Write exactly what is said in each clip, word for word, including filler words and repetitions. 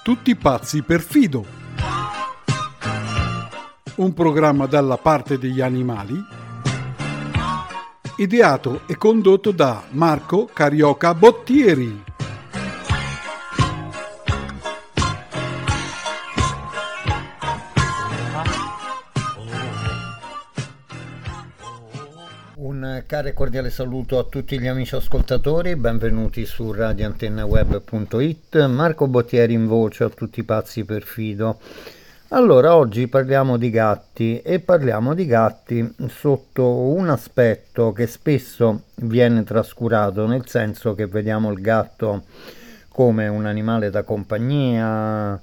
Tutti pazzi per Fido. Un programma dalla parte degli animali, ideato e condotto da Marco Carioca Bottieri. Un caro e cordiale saluto a tutti gli amici ascoltatori, benvenuti su radio antenna web punto it. Marco Bottieri in voce a tutti pazzi per Fido. Allora, oggi parliamo di gatti e parliamo di gatti sotto un aspetto che spesso viene trascurato, nel senso che vediamo il gatto come un animale da compagnia.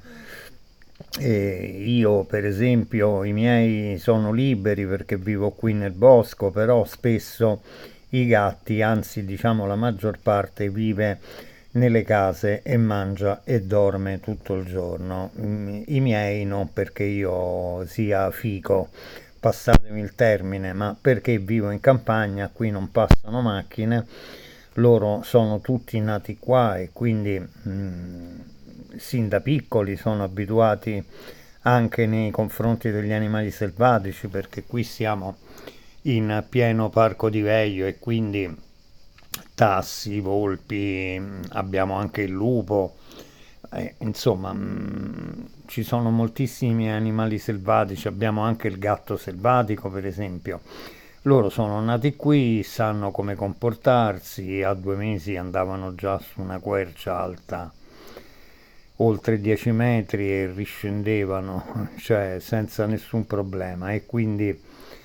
E io per esempio i miei sono liberi perché vivo qui nel bosco, però spesso i gatti, anzi diciamo la maggior parte, vive nelle case e mangia e dorme tutto il giorno. I miei non perché io sia fico, passatemi il termine, ma perché vivo in campagna, qui non passano macchine, loro sono tutti nati qua e quindi mh, sin da piccoli sono abituati anche nei confronti degli animali selvatici, perché qui siamo in pieno parco di Veio e quindi tassi, volpi, abbiamo anche il lupo, eh, insomma mh, ci sono moltissimi animali selvatici, abbiamo anche il gatto selvatico per esempio. Loro sono nati qui, sanno come comportarsi, a due mesi andavano già su una quercia alta oltre dieci metri e riscendevano, cioè senza nessun problema, e quindi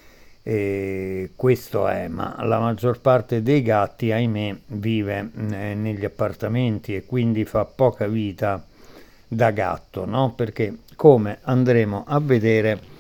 eh, questo è, ma la maggior parte dei gatti, ahimè, vive eh, negli appartamenti e quindi fa poca vita da gatto, no? Perché, come andremo a vedere,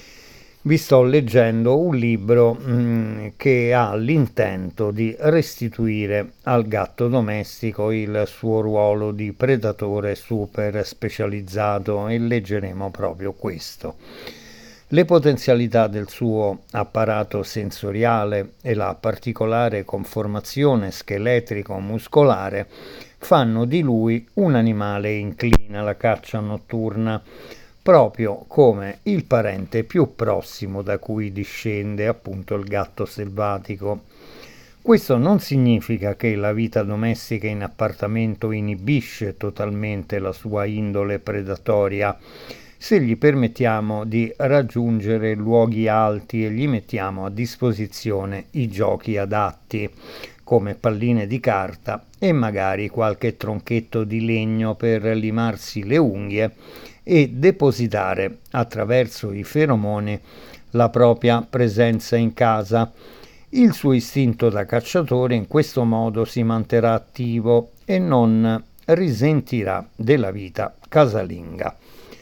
vi sto leggendo un libro mh, che ha l'intento di restituire al gatto domestico il suo ruolo di predatore super specializzato, e leggeremo proprio questo. Le potenzialità del suo apparato sensoriale e la particolare conformazione scheletrico-muscolare fanno di lui un animale incline alla caccia notturna, proprio come il parente più prossimo da cui discende appunto il gatto selvatico. Questo non significa che la vita domestica in appartamento inibisce totalmente la sua indole predatoria, se gli permettiamo di raggiungere luoghi alti e gli mettiamo a disposizione i giochi adatti, come palline di carta e magari qualche tronchetto di legno per limarsi le unghie e depositare attraverso i feromoni la propria presenza in casa. Il suo istinto da cacciatore in questo modo si manterrà attivo e non risentirà della vita casalinga.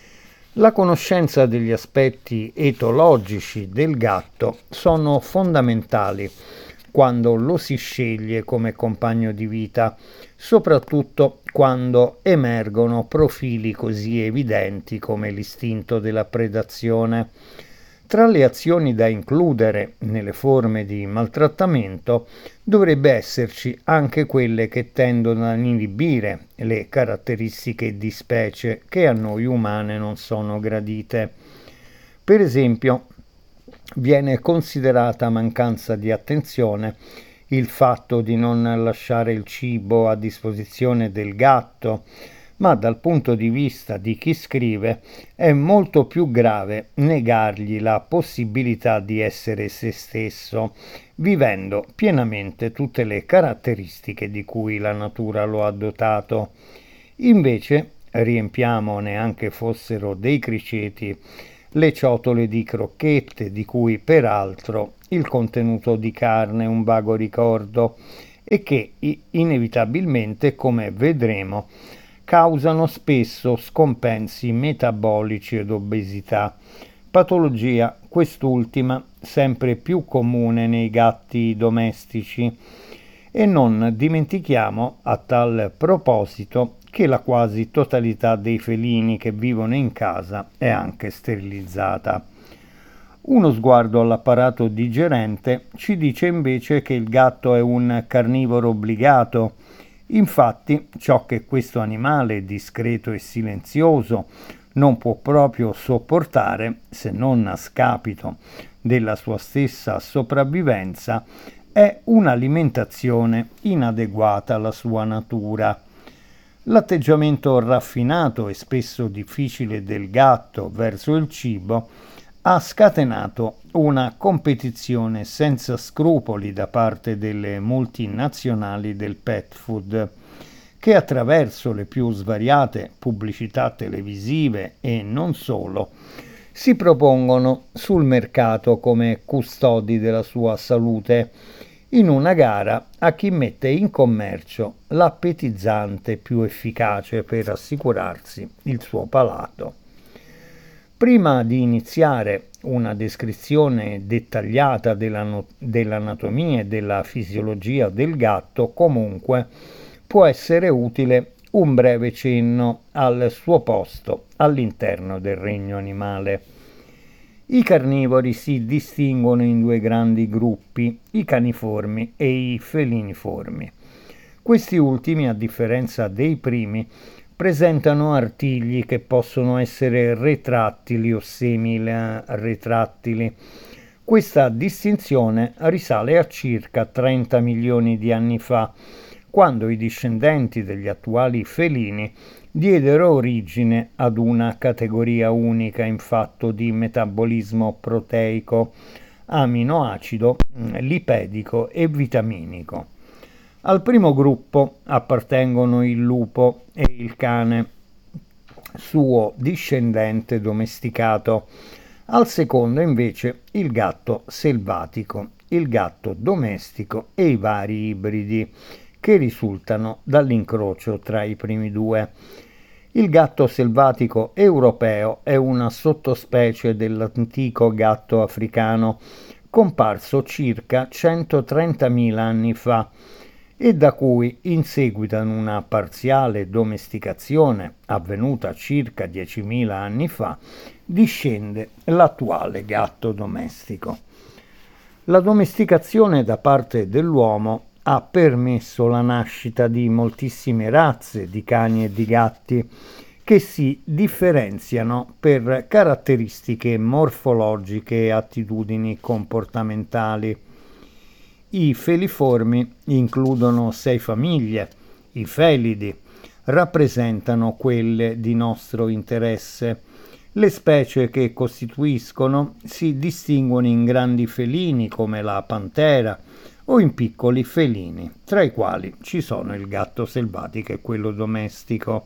La conoscenza degli aspetti etologici del gatto sono fondamentali quando lo si sceglie come compagno di vita, soprattutto quando emergono profili così evidenti come l'istinto della predazione. Tra le azioni da includere nelle forme di maltrattamento dovrebbe esserci anche quelle che tendono ad inibire le caratteristiche di specie che a noi umane non sono gradite. Per esempio, viene considerata mancanza di attenzione il fatto di non lasciare il cibo a disposizione del gatto, ma dal punto di vista di chi scrive è molto più grave negargli la possibilità di essere se stesso, vivendo pienamente tutte le caratteristiche di cui la natura lo ha dotato. Invece riempiamo, neanche fossero dei criceti, le ciotole di crocchette, di cui peraltro il contenuto di carne è un vago ricordo e che inevitabilmente, come vedremo, causano spesso scompensi metabolici ed obesità, patologia quest'ultima sempre più comune nei gatti domestici. E non dimentichiamo a tal proposito che la quasi totalità dei felini che vivono in casa è anche sterilizzata. Uno sguardo all'apparato digerente ci dice invece che il gatto è un carnivoro obbligato Infatti, ciò che questo animale discreto e silenzioso non può proprio sopportare, se non a scapito della sua stessa sopravvivenza, è un'alimentazione inadeguata alla sua natura. L'atteggiamento raffinato e spesso difficile del gatto verso il cibo ha scatenato una competizione senza scrupoli da parte delle multinazionali del pet food, che attraverso le più svariate pubblicità televisive e non solo si propongono sul mercato come custodi della sua salute, in una gara a chi mette in commercio l'appetizzante più efficace per assicurarsi il suo palato. Prima di iniziare una descrizione dettagliata della, dell'anatomia e della fisiologia del gatto, comunque, può essere utile un breve cenno al suo posto all'interno del regno animale. I carnivori si distinguono in due grandi gruppi, i caniformi e i feliniformi. Questi ultimi, a differenza dei primi, presentano artigli che possono essere retrattili o semi-retrattili. Questa distinzione risale a circa trenta milioni di anni fa, quando i discendenti degli attuali felini diedero origine ad una categoria unica in fatto di metabolismo proteico, aminoacido, lipedico e vitaminico. Al primo gruppo appartengono il lupo e il cane, suo discendente domesticato. Al secondo invece il gatto selvatico, il gatto domestico e i vari ibridi che risultano dall'incrocio tra i primi due. Il gatto selvatico europeo è una sottospecie dell'antico gatto africano, comparso circa centotrentamila anni fa, e da cui, in seguito a una parziale domesticazione avvenuta circa diecimila anni fa, discende l'attuale gatto domestico. La domesticazione da parte dell'uomo ha permesso la nascita di moltissime razze di cani e di gatti che si differenziano per caratteristiche morfologiche e attitudini comportamentali. I feliformi includono sei famiglie. I felidi rappresentano quelle di nostro interesse. Le specie che costituiscono si distinguono in grandi felini come la pantera o in piccoli felini, tra i quali ci sono il gatto selvatico e quello domestico.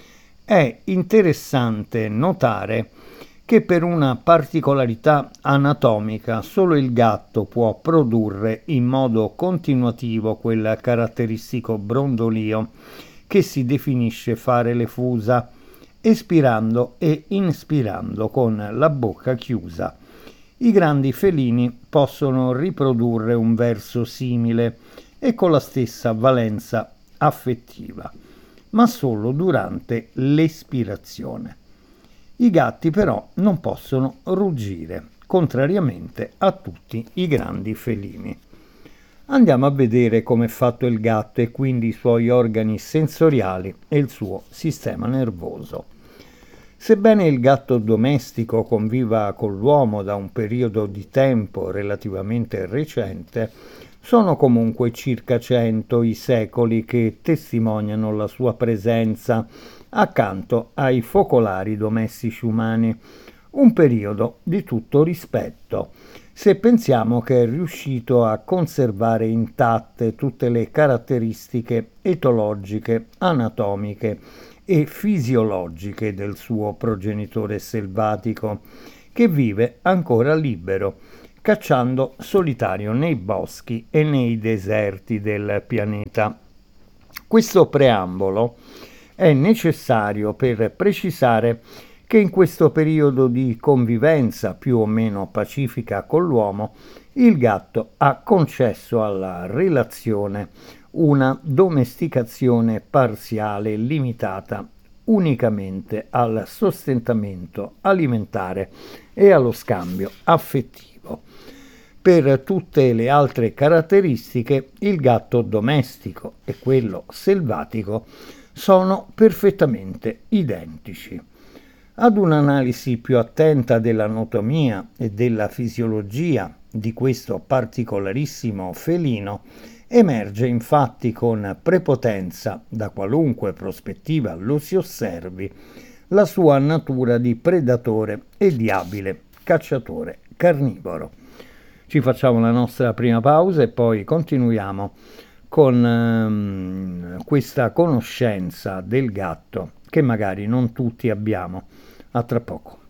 È interessante notare che per una particolarità anatomica solo il gatto può produrre in modo continuativo quel caratteristico brondolio che si definisce fare le fusa, espirando e inspirando con la bocca chiusa. I grandi felini possono riprodurre un verso simile e con la stessa valenza affettiva, ma solo durante l'espirazione. I gatti però non possono ruggire, contrariamente a tutti i grandi felini. Andiamo a vedere come è fatto il gatto e quindi i suoi organi sensoriali e il suo sistema nervoso. Sebbene il gatto domestico conviva con l'uomo da un periodo di tempo relativamente recente, sono comunque circa cento i secoli che testimoniano la sua presenza accanto ai focolari domestici umani, un periodo di tutto rispetto, se pensiamo che è riuscito a conservare intatte tutte le caratteristiche etologiche, anatomiche e fisiologiche del suo progenitore selvatico, che vive ancora libero, cacciando solitario nei boschi e nei deserti del pianeta. Questo preambolo è necessario per precisare che in questo periodo di convivenza più o meno pacifica con l'uomo, il gatto ha concesso alla relazione una domesticazione parziale limitata unicamente al sostentamento alimentare e allo scambio affettivo. Per tutte le altre caratteristiche, il gatto domestico e quello selvatico sono perfettamente identici. Ad un'analisi più attenta dell'anatomia e della fisiologia di questo particolarissimo felino emerge infatti con prepotenza, da qualunque prospettiva lo si osservi, la sua natura di predatore e di abile cacciatore carnivoro. Ci facciamo la nostra prima pausa e poi continuiamo con ehm, questa conoscenza del gatto che magari non tutti abbiamo. A tra poco.